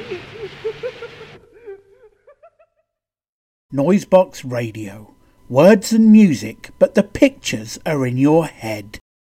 Noisebox Radio. Words and music, but the pictures are in your head.